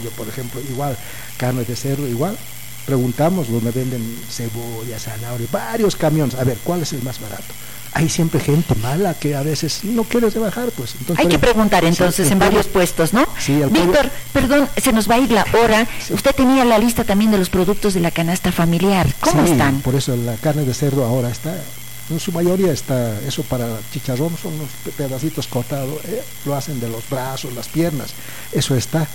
Yo, por ejemplo, igual, carne de cerdo, igual, preguntamos donde venden cebolla, zanahoria, varios camiones, a ver, ¿cuál es el más barato? Hay siempre gente mala que a veces no quiere rebajar, pues. Entonces, hay que preguntar entonces en varios puestos, ¿no? Sí, Víctor, perdón, se nos va a ir la hora. Sí. Usted tenía la lista también de los productos de la canasta familiar. ¿Cómo están? Por eso la carne de cerdo ahora está, en su mayoría está, eso para chicharrón son unos pedacitos cortados, lo hacen de los brazos, las piernas, eso está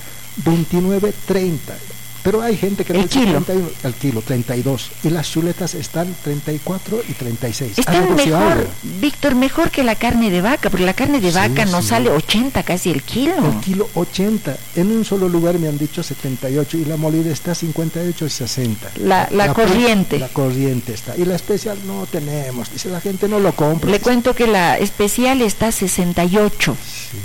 29.30. Pero hay gente que el kilo. 31, el kilo, 32. Y las chuletas están 34 y 36. Están mejor, Víctor, mejor que la carne de vaca, porque la carne de vaca nos sale 80 casi el kilo. El kilo 80. En un solo lugar me han dicho 78 y la molida está 58 y 60. La corriente. La corriente está. Y la especial no tenemos. Dice la gente no lo compra. Le cuento que la especial está 68. Sí.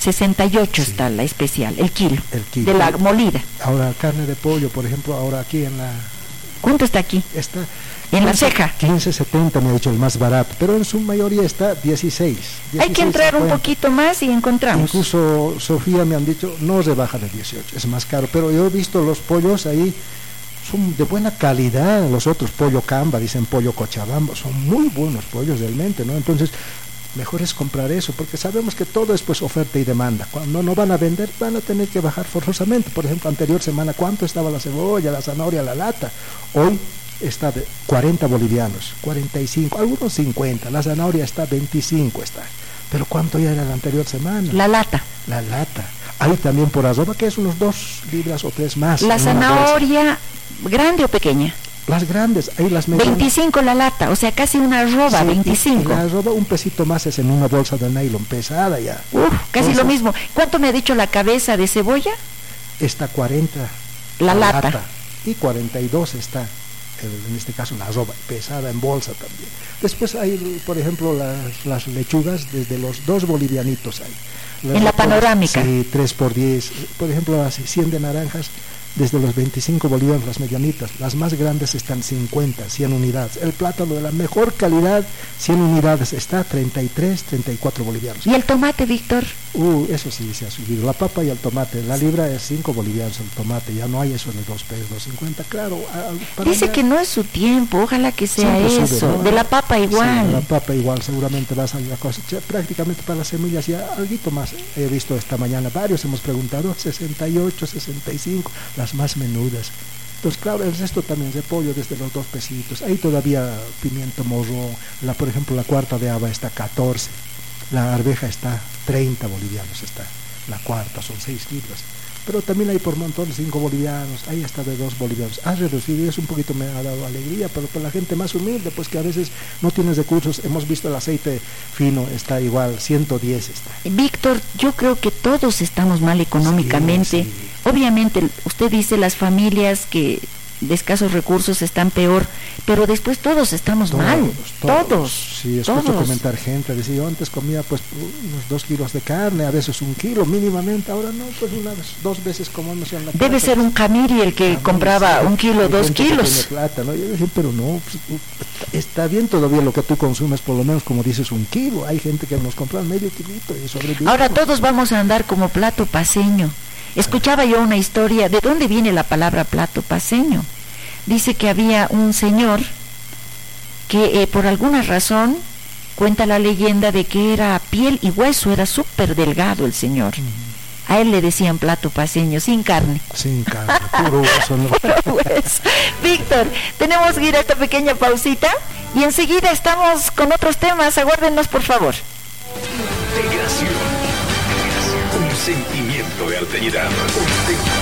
68 sí. Está la especial, el kilo de la molida. Ahora carne de pollo, por ejemplo, ahora aquí en la... ¿Cuánto está aquí? Está en la ceja. 15.70 me ha dicho el más barato, pero en su mayoría está 16. Hay que entrar 50. Un poquito más y encontramos. Incluso Sofía me han dicho, no rebaja de 18, es más caro, pero yo he visto los pollos ahí, son de buena calidad, los otros, pollo Camba, dicen pollo Cochabamba, son muy buenos pollos realmente, ¿no? Entonces, mejor es comprar eso, porque sabemos que todo es pues oferta y demanda. Cuando no van a vender, van a tener que bajar forzosamente. Por ejemplo, anterior semana, ¿cuánto estaba la cebolla, la zanahoria, la lata? Hoy está de 40 bolivianos, 45, algunos 50, la zanahoria está 25 está. Pero ¿cuánto ya era la anterior semana? La lata. La lata. Hay también por arroba que es unos 2 libras o 3 más. La zanahoria, ¿grande o pequeña? Las grandes, ahí las medianas. 25 la lata, o sea, casi una arroba, sí, 25. La arroba un pesito más es en una bolsa de nylon pesada ya. Casi lo mismo. ¿Cuánto me ha dicho la cabeza de cebolla? Está 40. La lata. Y 42 está, en este caso la arroba, pesada en bolsa también. Después hay, por ejemplo, las lechugas desde los 2 bolivianitos hay. En la panorámica. Sí, 3 por 10. Por ejemplo, las 100 de naranjas, desde los 25 bolivianos, las medianitas, las más grandes están 50, 100 unidades. El plátano de la mejor calidad, 100 unidades, está 33, 34 bolivianos. ¿Y el tomate, Víctor? Eso sí se ha subido. La papa y el tomate, la libra es 5 bolivianos el tomate, ya no hay eso de 2 pesos, 2.50, claro. Dice allá, que no es su tiempo, ojalá que sea eso. Sube, ¿no? De la papa igual. Sí, de la papa igual, seguramente va a salir la cosa. Prácticamente para las semillas ya algo más. He visto esta mañana, varios hemos preguntado, 68, 65, las más menudas. Entonces, claro, el resto también de pollo desde los 2 pesitos. Hay todavía pimiento morrón, por ejemplo, la cuarta de haba está 14, la arveja está 30 bolivianos, está la cuarta, son 6 libras. Pero también hay por montón 5 bolivianos, ahí está de 2 bolivianos. Ha reducido y eso un poquito me ha dado alegría, pero por la gente más humilde, pues que a veces no tiene recursos. Hemos visto el aceite fino, está igual, 110 está. Víctor, yo creo que todos estamos mal económicamente. Sí. Obviamente, usted dice las familias que de escasos recursos están peor, pero después todos estamos mal. Todos. Sí, escucho comentar gente, decía, yo antes comía pues unos 2 kilos de carne, a veces 1 kilo mínimamente, ahora no, pues 2 veces comemos en la casa. Debe ser un camiri el que compraba 1 kilo, 2 kilos. Plata, ¿no? Yo decía, pero no, pues, está bien todavía lo que tú consumes, por lo menos como dices 1 kilo, hay gente que nos compra medio kilito y sobrevive. Ahora todos vamos a andar como plato paceño. Escuchaba yo una historia, ¿de dónde viene la palabra plato paceño? Dice que había un señor que por alguna razón, cuenta la leyenda de que era piel y hueso, era súper delgado el señor. A él le decían plato paceño, sin carne. Sin carne, puro hueso. ¿No? Puro hueso. Víctor, tenemos que ir a esta pequeña pausita y enseguida estamos con otros temas, aguárdenos por favor. Integración. Un sentimiento de alteridad.